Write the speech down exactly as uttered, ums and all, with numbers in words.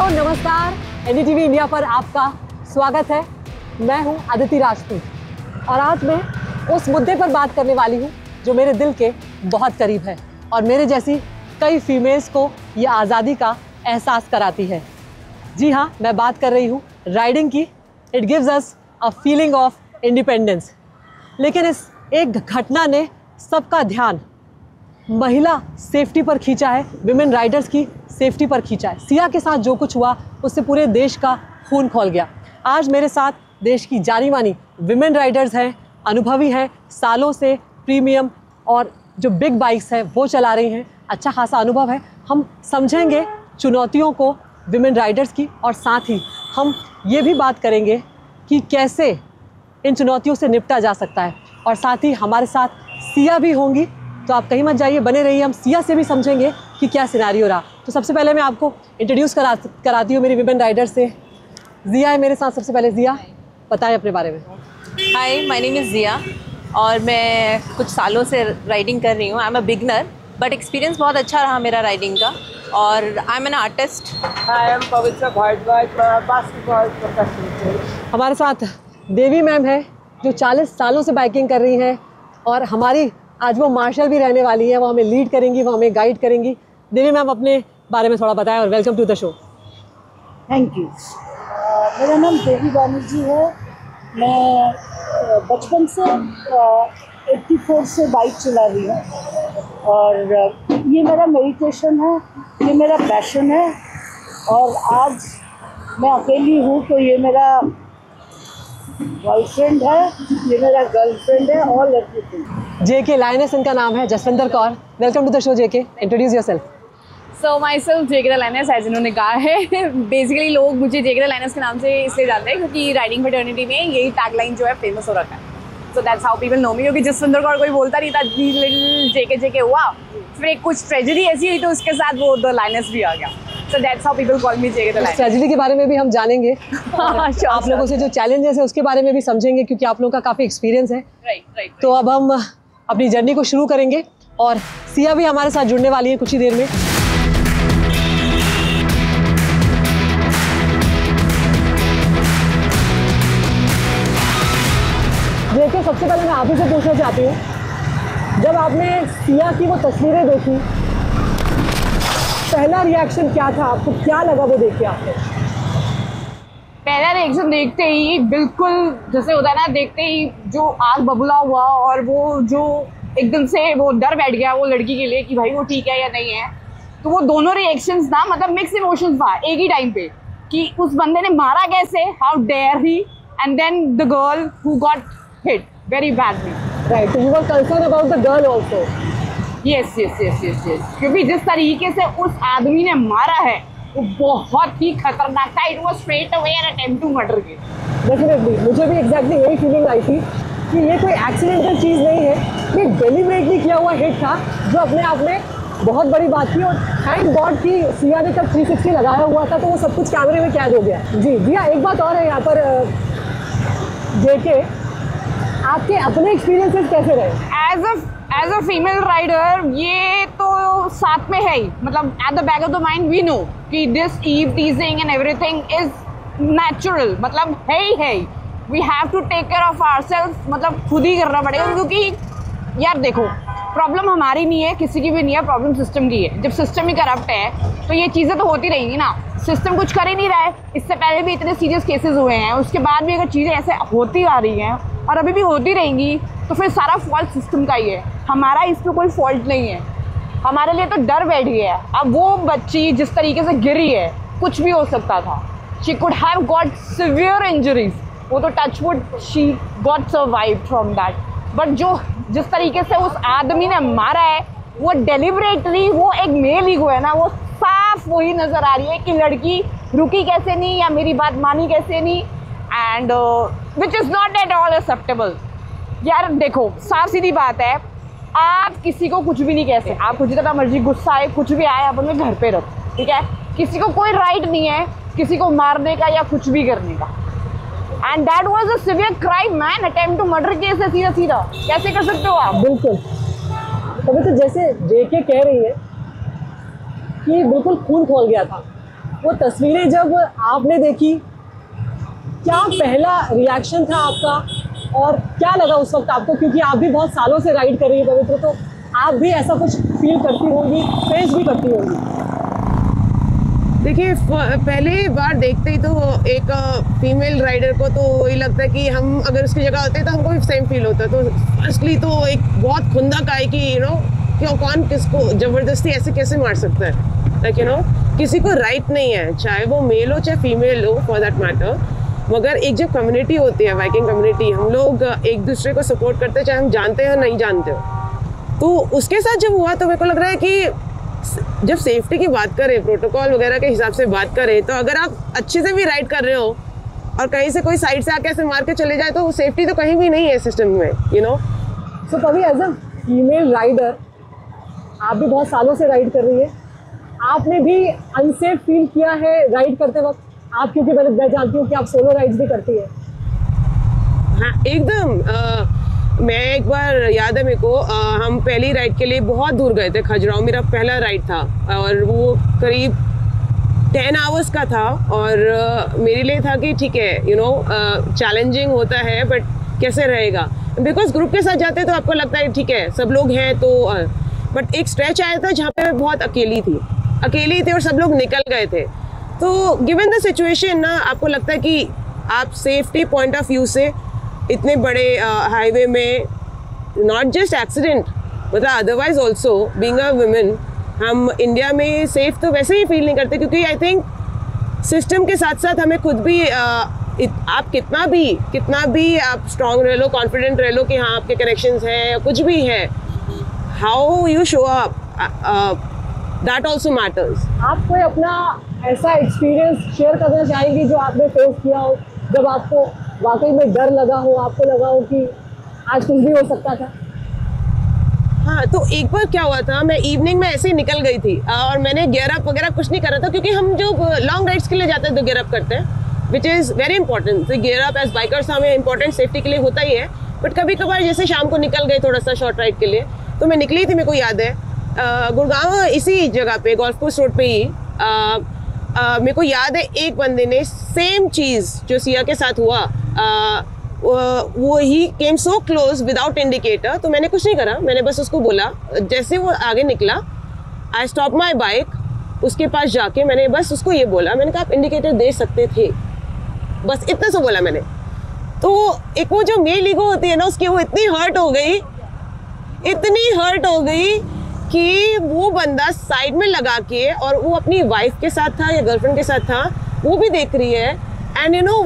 नमस्कार, NDTV India पर आपका स्वागत है। मैं हूं अदिति राजपूत और आज मैं उस मुद्दे पर बात करने वाली हूं जो मेरे दिल के बहुत करीब है और मेरे जैसी कई फीमेल्स को ये आज़ादी का एहसास कराती है। जी हाँ, मैं बात कर रही हूँ राइडिंग की। It gives us a feeling of independence. लेकिन इस एक घटना ने सबका ध्यान महिला सेफ्टी पर खींचा है, विमेन राइडर्स की सेफ्टी पर खींचा है। सिया के साथ जो कुछ हुआ उससे पूरे देश का खून खौल गया। आज मेरे साथ देश की जानी मानी विमेन राइडर्स हैं, अनुभवी हैं, सालों से प्रीमियम और जो बिग बाइक्स हैं वो चला रही हैं, अच्छा खासा अनुभव है। हम समझेंगे चुनौतियों को विमेन राइडर्स की और साथ ही हम ये भी बात करेंगे कि कैसे इन चुनौतियों से निपटा जा सकता है। और साथ ही हमारे साथ सिया भी होंगी, तो आप कहीं मत जाइए, बने रहिए। हम सिया से भी समझेंगे कि क्या सिनेरियो रहा। तो सबसे पहले मैं आपको इंट्रोड्यूस करा कराती हूँ मेरी विमेन राइडर से। जिया है मेरे साथ। सबसे पहले जिया बताएं अपने बारे में। हाय, माय नेम इज़ जिया और मैं कुछ सालों से राइडिंग कर रही हूँ। I am a beginner but experience बहुत अच्छा रहा मेरा राइडिंग का। और I am an artist. I am पवित्र भारद्वाज, बास्केटबॉल प्रोफेशनल। हमारे साथ देवी मैम है जो चालीस सालों से बाइकिंग कर रही हैं और हमारी आज वो मार्शल भी रहने वाली है। वो हमें लीड करेंगी, वो हमें गाइड करेंगी। देवी मैम अपने बारे में थोड़ा बताएं और welcome to the show. Thank you. मेरा नाम देवी बानर्जी है। मैं uh, बचपन से चौरासी से बाइक चला रही हूँ और uh, ये मेरा मेडिटेशन है, ये मेरा पैशन है। और आज मैं अकेली हूँ तो ये मेरा बॉयफ्रेंड है, ये मेरा गर्लफ्रेंड है और लड़की। जेके लाइनेस इनका नाम है, Jaswinder Kaur. Welcome to the show JK, introduce yourself. So my self JK the liners, as इन्होंने कहा है। बेसिकली लोग मुझे जेके द लाइनर्स के नाम से इसलिए जानते हैं क्योंकि राइडिंग फ्रेटर्निटी में यही टैगलाइन जो है फेमस हो रखा है। So that's how people know मी। क्योंकि जसविंदर कौर कोई बोलता नहीं था, लिटिल जेके जेके हुआ, फिर एक कुछ ट्रेजेडी ऐसी हुई तो उसके साथ वो द लाइनर्स भी आ गया। So that's how people call me JK the liners. Tragedy के बारे में भी हम जानेंगे। आप लोगों से जो चैलेंजेस है उसके बारे में भी समझेंगे क्योंकि आप लोगों का काफ़ी एक्सपीरियंस है। Right right. तो अब हम अपनी जर्नी को शुरू करेंगे और सिया भी हमारे साथ जुड़ने वाली है कुछ ही देर में। देखिए, सबसे पहले मैं आप ही से पूछना चाहती हूँ, जब आपने सिया की वो तस्वीरें देखी, पहला रिएक्शन क्या था? आपको क्या लगा वो देख के? आपको पहला रिएक्शन देखते ही बिल्कुल जैसे होता है ना, देखते ही जो आग बबूला हुआ और वो जो एकदम से वो डर बैठ गया वो लड़की के लिए कि भाई वो ठीक है या नहीं है। तो वो दोनों रिएक्शंस ना, मतलब मिक्स इमोशंस था एक ही टाइम पे कि उस बंदे ने मारा कैसे, how dare he, and then the girl who got hit very badly. Right, so you were concerned about the girl also. Yes yes yes yes yes क्योंकि जिस तरीके से उस आदमी ने मारा है वो बहुत ही खतरनाक था। It was straight away an attempt to murder case. Definitely मुझे भी एग्जैक्टली यही फीलिंग आई थी कि ये कोई एक्सीडेंटल चीज़ नहीं है, ये डेलिबरेटली किया हुआ हिट था जो अपने आप में बहुत बड़ी बात थी। और थैंक गॉड कि सिया ने तब थ्री सिक्सटी लगाया हुआ था तो वो सब कुछ कैमरे में कैद हो गया। जी जी हाँ, एक बात और है यहाँ पर जेके, आपके अपने एक्सपीरियंसेस कैसे रहे? As a as a female rider ये तो साथ में है ही, मतलब at the back of the mind we know कि this eve teasing and everything is natural, मतलब है ही है। We have to take care of ourselves, मतलब खुद ही करना पड़ेगा। क्योंकि यार देखो, प्रॉब्लम हमारी नहीं है, किसी की भी नहीं है, प्रॉब्लम सिस्टम की है। जब सिस्टम ही करप्ट है तो ये चीज़ें तो होती रहेंगी ना। सिस्टम कुछ कर ही नहीं रहा है। इससे पहले भी इतने सीरियस केसेस हुए हैं, उसके बाद भी अगर चीज़ें ऐसे होती आ रही हैं और अभी भी होती रहेंगी तो फिर सारा फॉल्ट सिस्टम का ही है, हमारा इसमें कोई फॉल्ट नहीं है। हमारे लिए तो डर बैठ गया है। अब वो बच्ची जिस तरीके से गिरी है, कुछ भी हो सकता था। She could have got severe injuries, वो तो touch wood she got survive from that. But जो जिस तरीके से उस आदमी ने मारा है वो डेलिबरेटली, वो एक मेल ईगो है ना, वो साफ वही नज़र आ रही है कि लड़की रुकी कैसे नहीं या मेरी बात मानी कैसे नहीं, and which is not at all acceptable. यार देखो, साफ सीधी बात है, आप किसी को कुछ भी नहीं कह सकते। आपको जितना मर्जी गुस्सा आए, कुछ भी आए, आप उन्हें घर पे रखो, ठीक है? किसी को कोई राइट नहीं है किसी को मारने का या कुछ भी करने का। And that was a severe crime man, attempt to murder case है सीधा सीधा। कैसे कर सकते हो आप? बिल्कुल। तो तो जैसे जेके कह रही है कि बिल्कुल खून खोल गया था, वो तस्वीरें जब आपने देखी, क्या पहला रिएक्शन था आपका और क्या लगा उस वक्त आपको? क्योंकि आप भी बहुत सालों से राइड कर रही है पवित्र, तो आप भी ऐसा कुछ फील करती होंगी, फेस भी करती होंगी। देखिए, पहली बार देखते ही तो एक फीमेल राइडर को तो ये लगता है कि हम अगर उसकी जगह होते तो हमको भी सेम फील होता है। तो फर्स्टली तो एक बहुत खुंदक आई कि यू नो क्यों, कौन किसको ज़बरदस्ती ऐसे कैसे मार सकता है। लाइक यू नो किसी को राइट नहीं है, चाहे वो मेल हो चाहे फीमेल हो फॉर दैट मैटर। मगर एक जब कम्युनिटी होती है, वाइकिंग कम्युनिटी, हम लोग एक दूसरे को सपोर्ट करते हैं, चाहे हम जानते हो नहीं जानते हो। तो उसके साथ जब हुआ तो मेरे को लग रहा है कि जब सेफ्टी की बात करें, प्रोटोकॉल वगैरह के हिसाब से बात करें, तो अगर आप अच्छे से भी राइड कर रहे हो और कहीं से कोई साइड से आके ऐसे मार के चले जाए तो सेफ्टी तो कहीं भी नहीं है सिस्टम में, यू नो। सो कभी एज अ फीमेल राइडर, आप भी बहुत सालों से राइड कर रही है, आपने भी अनसेफ फील किया है राइड करते वक्त? आप, क्योंकि मैंने मैं जानती हूँ कि आप सोलो राइड्स भी करती है। हाँ एकदम। आ, मैं एक बार याद है मेरे को, आ, हम पहली राइड के लिए बहुत दूर गए थे, खजुराहो मेरा पहला राइड था और वो करीब टेन आवर्स का था। और आ, मेरे लिए था कि ठीक है, यू नो चैलेंजिंग होता है बट कैसे रहेगा, बिकॉज ग्रुप के साथ जाते तो आपको लगता है ठीक है सब लोग हैं तो। बट एक स्ट्रेच आया था जहाँ पे मैं बहुत अकेली थी अकेली थी और सब लोग निकल गए थे। तो गिवन द सिचुएशन ना, आपको लगता है कि आप सेफ्टी पॉइंट ऑफ व्यू से इतने बड़े हाईवे uh, में, नॉट जस्ट एक्सीडेंट मतलब otherwise also being a women, हम इंडिया में सेफ तो वैसे ही फील नहीं करते, क्योंकि आई थिंक सिस्टम के साथ साथ हमें खुद भी uh, इत, आप कितना भी कितना भी आप स्ट्रांग रह लो, कॉन्फिडेंट रह लो कि हाँ आपके कनेक्शंस हैं या कुछ भी है, how you show up that also matters. आप कोई अपना ऐसा एक्सपीरियंस शेयर करना चाहेंगी जो आपने फेस किया हो, जब आपको वाकई में डर लगा हो, आपको लगा हो कि आज कुछ भी हो सकता था? हाँ, तो एक बार क्या हुआ था, मैं इवनिंग में ऐसे ही निकल गई थी और मैंने गियर अप वगैरह कुछ नहीं करा था, क्योंकि हम जो लॉन्ग राइड्स के लिए जाते हैं तो गियर अप करते हैं, विच इज़ वेरी इंपॉर्टेंट। तो गियर अप एज बाइकर्स हमें इंपॉर्टेंट सेफ्टी के लिए होता ही है। बट कभी कभार जैसे शाम को निकल गए थोड़ा सा शॉर्ट राइड के लिए, तो मैं निकली थी, मेरे को याद है गुड़गांव इसी जगह पे गोल्फ कोर्स रोड पे ही, आ, आ, मेरे को याद है एक बंदे ने सेम चीज़ जो सिया के साथ हुआ, आ, वो ही केम सो क्लोज विदाउट इंडिकेटर। तो मैंने कुछ नहीं करा, मैंने बस उसको बोला, जैसे वो आगे निकला आई स्टॉप माई बाइक, उसके पास जाके मैंने बस उसको ये बोला, मैंने कहा आप इंडिकेटर दे सकते थे, बस इतना सा बोला मैंने। तो एक वो जो मेल ईगो होती है ना, उसकी वो इतनी हर्ट हो गई, इतनी हर्ट हो गई कि वो बंदा साइड में लगा के, और वो अपनी वाइफ के साथ था या गर्लफ्रेंड के साथ था, वो भी देख रही है, एंड यू नो